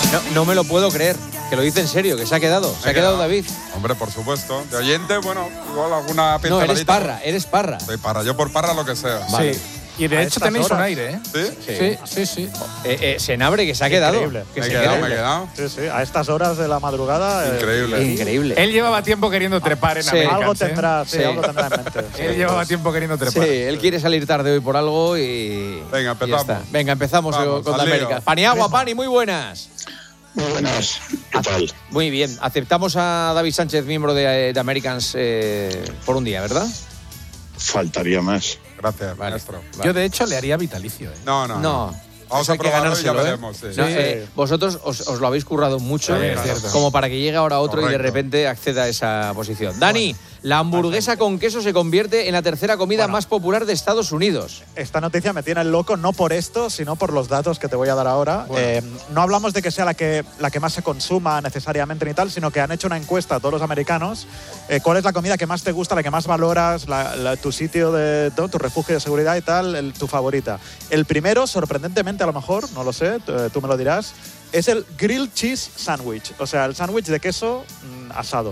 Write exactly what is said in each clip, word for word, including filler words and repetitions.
No, no me lo puedo creer, que lo dice en serio, que se ha quedado. Se ha quedado David. Hombre, por supuesto. De oyente, bueno, igual alguna pinceladita. No, eres Parra, eres Parra. Soy Parra, yo por Parra lo que sea. Vale. Sí. Y de A hecho estas tenéis horas. un aire, ¿eh? ¿Sí? Sí, sí, sí. Eh, eh, Senabre, que se ha quedado. Increíble. Que Me he se quedado, queda. me he quedado. Sí, sí, a estas horas de la madrugada. eh, Increíble. Increíble. Él llevaba tiempo queriendo trepar en Sí. Americans, algo ¿eh? tendrá, sí, Sí. algo tendrá en mente. Sí, Él llevaba pues. tiempo queriendo Sí, trepar. él quiere salir tarde hoy por algo y. Venga, y ya empezamos. está. Venga, empezamos Vamos, con al lío. América. Paniagua, Pani, muy buenas. Muy buenas, ¿qué tal? Muy bien. Aceptamos a David Sánchez, miembro de, de Americans, eh, por un día, ¿verdad? Faltaría más. Gracias, Vale. maestro. Yo, de hecho, le haría vitalicio, ¿eh? No, no. No. Vamos Eso a hay que probarlo y ya ganárselo, ¿eh? veremos. Sí. No, Sí. eh, vosotros os, os lo habéis currado mucho, Sí, eh, es cierto. como para que llegue ahora otro y de Correcto. repente acceda a esa posición. Dani, la hamburguesa con queso se convierte en la tercera comida Bueno. más popular de Estados Unidos. Esta noticia me tiene loco, no por esto, sino por los datos que te voy a dar ahora. Eh, no hablamos de que sea la que, la que más se consuma necesariamente ni tal, sino que han hecho una encuesta a todos los americanos. Eh, ¿Cuál es la comida que más te gusta, la que más valoras, la- la- tu sitio, de no, tu refugio de seguridad y tal, el- tu favorita? El primero, sorprendentemente a lo mejor, no lo sé, tú, tú me lo dirás, es el grilled cheese sandwich. O sea, el sándwich de queso mm, asado.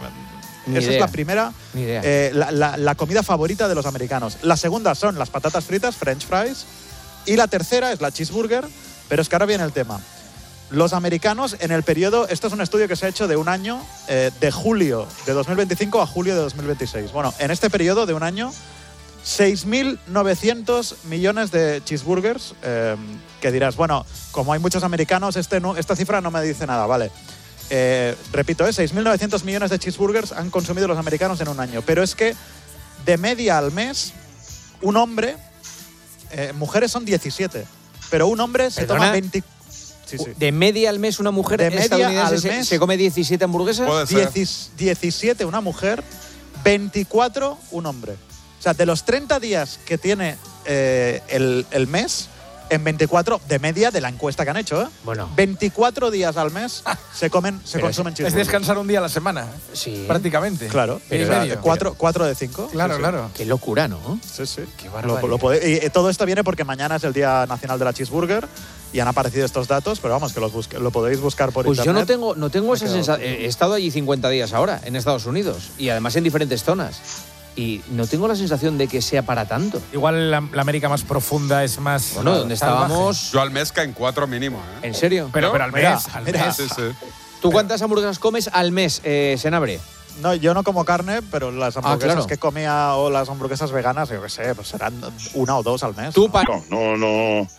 Ni Esa idea. es la primera, Ni idea. eh, la, la- la comida favorita de los americanos. La segunda son las patatas fritas, French fries. Y la tercera es la cheeseburger. Pero es que ahora viene el tema. Los americanos en el periodo, esto es un estudio que se ha hecho de un año, eh, de julio de dos mil veinticinco a julio de dos mil veintiséis. Bueno, en este periodo de un año, seis mil novecientos millones de cheeseburgers, eh, que dirás, bueno, como hay muchos americanos, este no- esta cifra no me dice nada, vale. Eh, repito, ¿eh? seis mil novecientos millones de cheeseburgers han consumido los americanos en un año. Pero es que de media al mes, un hombre, eh, mujeres son diecisiete, pero un hombre se ¿Perdona? toma veinte... Sí, sí. De media al mes una mujer De media estadounidense al se, mes. se come diecisiete hamburguesas. Puede ser. Diecis- diecisiete una mujer, veinticuatro un hombre. O sea, de los treinta días que tiene eh, el, el mes, en veinticuatro de media de la encuesta que han hecho, ¿eh? Bueno. veinticuatro días al mes se comen, se Pero consumen Es cheeseburgers. descansar un día a la semana, ¿eh? Sí. Prácticamente. Claro, Pero o sea, medio. cuatro, cuatro de cinco. Claro, Sí, sí. claro. Qué locura, ¿no? Sí, sí. Qué Lo, barbaridad. lo pode- y, y todo esto viene porque mañana es el Día Nacional de la Cheeseburger y han aparecido estos datos, pero vamos, que los busque- lo podéis buscar por Pues yo internet. no tengo, no tengo Me esa he quedado sensación. He estado allí cincuenta días ahora, en Estados Unidos, y además en diferentes zonas. Y no tengo la sensación de que sea para tanto. Igual la, la América más profunda es más. Bueno, donde salvaje. estábamos. Yo al mes caen cuatro mínimo, ¿eh? ¿En serio? Pero, ¿No? pero al Mira, mes, al mira. mes. Sí, sí. ¿Tú cuántas hamburguesas comes al mes, eh, Senabre? No, yo no como carne, pero las hamburguesas claro. que comía o las hamburguesas veganas, yo qué sé, pues serán una o dos al mes. Tú, ¿no? pa- No, no, no,